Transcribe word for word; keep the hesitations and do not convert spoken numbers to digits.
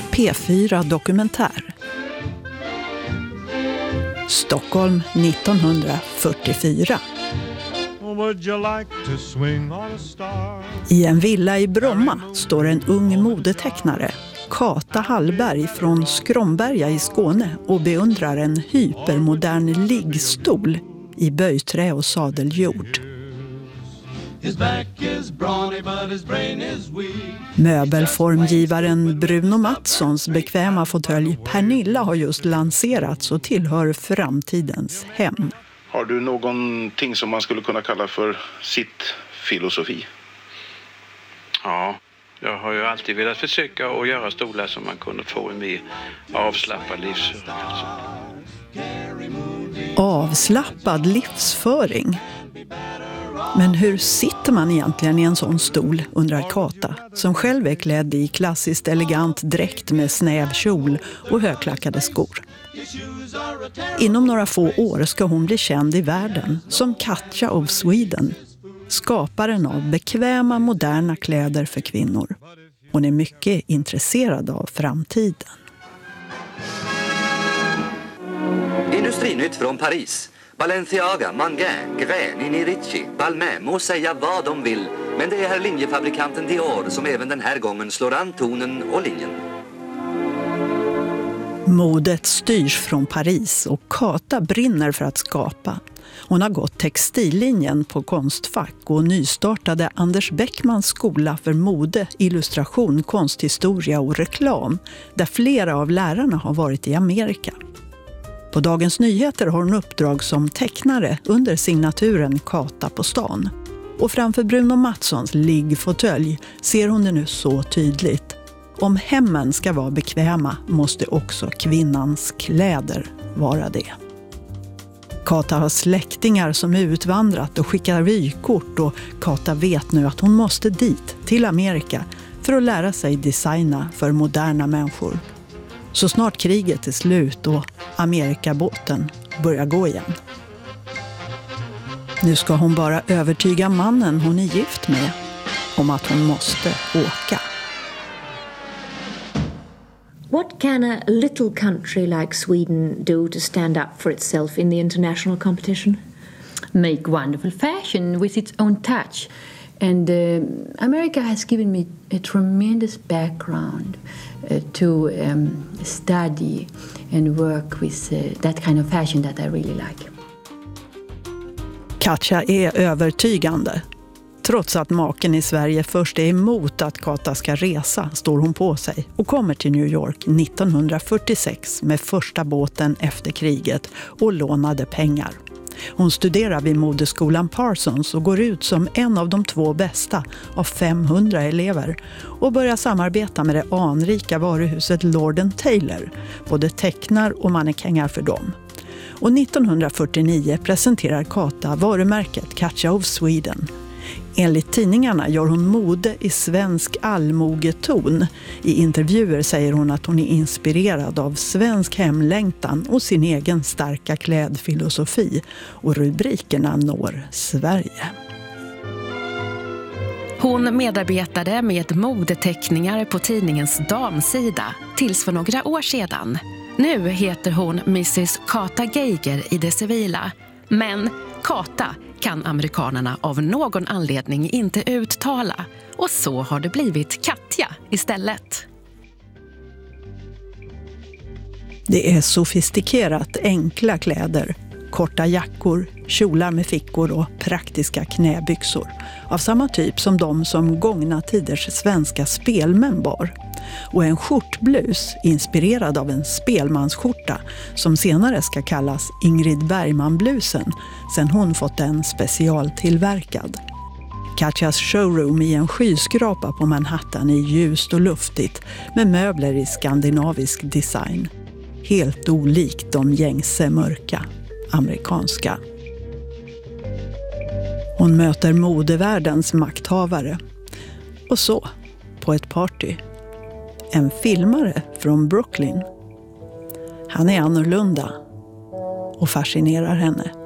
P fyra Dokumentär. Stockholm nittonhundrafyrtiofyra. I en villa i Bromma står en ung modetecknare, Kata Hallberg från Skromberga i Skåne, och beundrar en hypermodern liggstol i böjträ och sadeljord. Möbelformgivaren Bruno Mattssons bekväma fåtölj Pernilla har just lanserats och tillhör framtidens hem. Har du någonting som man skulle kunna kalla för sitt filosofi? Ja, jag har ju alltid velat försöka att göra stolar som man kunde få en mer avslappnad livsföring. Avslappad livsföring? Men hur sitter man egentligen i en sån stol, undrar Kata, som själv är klädd i klassiskt elegant dräkt med snäv kjol och högklackade skor. Inom några få år ska hon bli känd i världen som Katja of Sweden, skaparen av bekväma moderna kläder för kvinnor. Hon är mycket intresserad av framtiden. Industrinytt från Paris. Balenciaga, Manguin, Grén, Inirici, Balmain må säga vad de vill, men det är här linjefabrikanten Dior som även den här gången slår an tonen och linjen. Modet styrs från Paris och Kata brinner för att skapa. Hon har gått textillinjen på Konstfack och nystartade Anders Bäckmans skola för mode, illustration, konsthistoria och reklam, där flera av lärarna har varit i Amerika. På Dagens Nyheter har hon uppdrag som tecknare under signaturen Kata på stan. Och framför Bruno Mattssons liggfåtölj ser hon det nu så tydligt. Om hemmen ska vara bekväma måste också kvinnans kläder vara det. Kata har släktingar som utvandrat och skickar vykort, och Kata vet nu att hon måste dit, till Amerika, för att lära sig designa för moderna människor. Så snart kriget är slut och Amerikabåten börjar gå igen. Nu ska hon bara övertyga mannen hon är gift med om att hon måste åka. What can a little country like Sweden do to stand up for itself in the international competition? Make wonderful fashion with its own touch. And uh, America has given me a tremendous background uh, to um, study and work with uh, that kind of fashion that I really like. Katja är övertygande. Trots att maken i Sverige först är emot att Kata ska resa står hon på sig och kommer till New York nittonhundrafyrtiosex med första båten efter kriget och lånade pengar. Hon studerar vid modeskolan Parsons och går ut som en av de två bästa av femhundra elever och börjar samarbeta med det anrika varuhuset Lord and Taylor, både tecknar och mannekänger för dem. Och nittonhundrafyrtionio presenterar Kata varumärket Katja of Sweden. Enligt tidningarna gör hon mode i svensk allmogeton. I intervjuer säger hon att hon är inspirerad av svensk hemlängtan och sin egen starka klädfilosofi. Och rubrikerna når Sverige. Hon medarbetade med modeteckningar på tidningens damsida tills för några år sedan. Nu heter hon missus Kata Geiger i det civila. Men Kata kan amerikanerna av någon anledning inte uttala. Och så har det blivit Katja istället. Det är sofistikerat enkla kläder. Korta jackor, kjolar med fickor och praktiska knäbyxor. Av samma typ som de som gångna tiders svenska spelmän bar. Och en skjortblus inspirerad av en spelmansskjorta som senare ska kallas Ingrid Bergman-blusen sen hon fått den specialtillverkad. Katjas showroom i en skyskrapa på Manhattan är ljust och luftigt med möbler i skandinavisk design. Helt olikt de gängse mörka amerikanska. Hon möter modevärldens makthavare. Och så, på ett party, en filmare från Brooklyn. Han är annorlunda och fascinerar henne.